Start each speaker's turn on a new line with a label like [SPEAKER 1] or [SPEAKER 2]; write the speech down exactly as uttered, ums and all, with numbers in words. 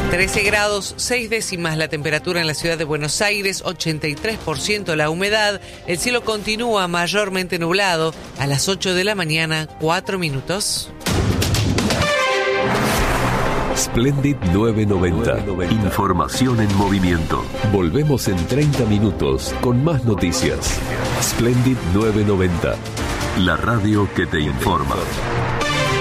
[SPEAKER 1] trece grados, seis décimas la temperatura en la ciudad de Buenos Aires, ochenta y tres por ciento la humedad. El cielo continúa mayormente nublado. A las ocho de la mañana, cuatro minutos.
[SPEAKER 2] Splendid novecientos noventa. Información en movimiento. Volvemos en treinta minutos con más noticias. Splendid novecientos noventa. La radio que te informa.